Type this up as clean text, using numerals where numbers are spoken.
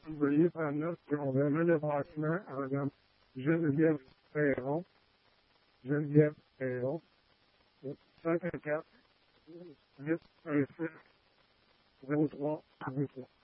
Veuillez prendre note qu'on remet le passement à Mme Geneviève Perron. Geneviève Perron. 514 816 03 23.